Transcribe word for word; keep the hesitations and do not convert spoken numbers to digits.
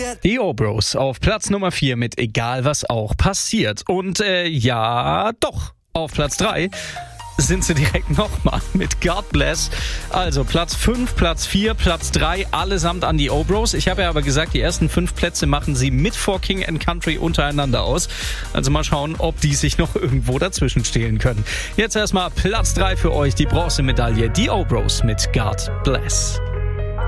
Die O-Bros auf Platz Nummer vier mit Egal was auch passiert. Und äh, ja, doch, auf Platz drei sind sie direkt nochmal mit God Bless. Also Platz fünf, Platz vier, Platz drei, allesamt an die O-Bros. Ich habe ja aber gesagt, die ersten fünf Plätze machen sie mit For King and Country untereinander aus. Also mal schauen, ob die sich noch irgendwo dazwischen stehlen können. Jetzt erstmal Platz drei für euch, die Bronzemedaille, die O-Bros mit God Bless.